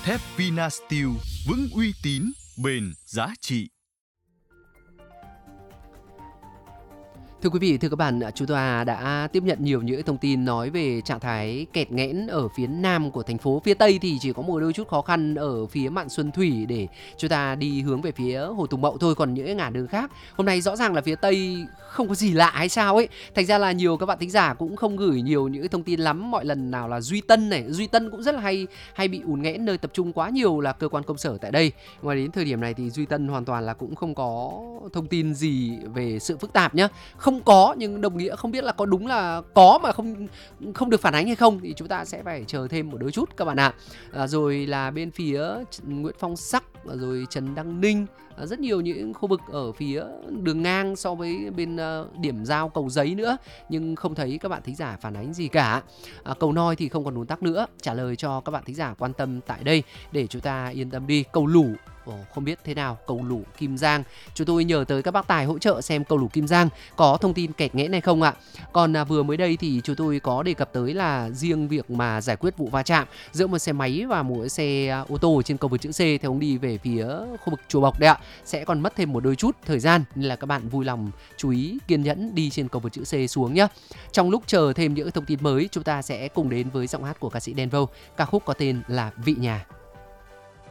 Thép Vinasteel vững uy tín, bền giá trị. Thưa quý vị, thưa các bạn, chúng ta đã tiếp nhận nhiều những thông tin nói về trạng thái kẹt nghẽn ở phía nam của thành phố. Phía tây thì chỉ có một đôi chút khó khăn ở phía Mạn Xuân Thủy để chúng ta đi hướng về phía Hồ Tùng Mậu thôi. Còn những ngả đường khác, hôm nay rõ ràng là phía tây không có gì lạ hay sao ấy. Thành ra là nhiều các bạn thính giả cũng không gửi nhiều những thông tin lắm. Mọi lần nào là Duy Tân này, Duy Tân cũng rất là hay bị ùn nghẽn, nơi tập trung quá nhiều là cơ quan công sở tại đây. Ngoài đến thời điểm này thì Duy Tân hoàn toàn là cũng không có thông tin gì về sự phức tạp nhá. Không có, nhưng đồng nghĩa không biết là có đúng là có mà không được phản ánh hay không, thì chúng ta sẽ phải chờ thêm một đôi chút các bạn ạ. Rồi là bên phía Nguyễn Phong Sắc, rồi Trần Đăng Ninh, rất nhiều những khu vực ở phía đường ngang so với bên điểm giao Cầu Giấy nữa, nhưng không thấy các bạn thính giả phản ánh gì cả. Cầu Noi thì không còn ùn tắc nữa. Trả lời cho các bạn thính giả quan tâm tại đây để chúng ta yên tâm đi. Cầu Lũ không biết thế nào, cầu Lũ Kim Giang, chúng tôi nhờ tới các bác tài hỗ trợ xem cầu Lũ Kim Giang có thông tin kẹt nghẽn hay không ạ. Còn vừa mới đây thì chúng tôi có đề cập tới là riêng việc mà giải quyết vụ va chạm giữa một xe máy và một xe ô tô trên cầu vượt chữ C theo hướng đi về phía khu vực Chùa Bộc đấy ạ, sẽ còn mất thêm một đôi chút thời gian, nên là các bạn vui lòng chú ý kiên nhẫn đi trên cầu vượt chữ C xuống nhé. Trong lúc chờ thêm những thông tin mới, chúng ta sẽ cùng đến với giọng hát của ca sĩ Đen Vâu, ca khúc có tên là Vị Nhà.